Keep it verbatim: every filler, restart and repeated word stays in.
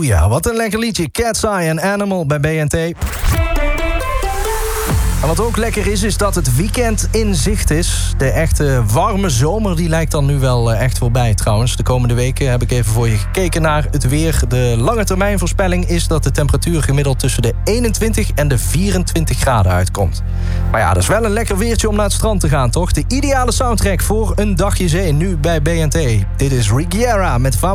Halleluja, wat een lekker liedje. Cat's Eye en Animal bij B N T. En wat ook lekker is, is dat het weekend in zicht is. De echte warme zomer die lijkt dan nu wel echt voorbij trouwens. De komende weken heb ik even voor je gekeken naar het weer. De lange termijn voorspelling is dat de temperatuur gemiddeld tussen de eenentwintig en de vierentwintig graden uitkomt. Maar ja, dat is wel een lekker weertje om naar het strand te gaan, toch? De ideale soundtrack voor een dagje zee, nu bij B N T. Dit is Rigiera met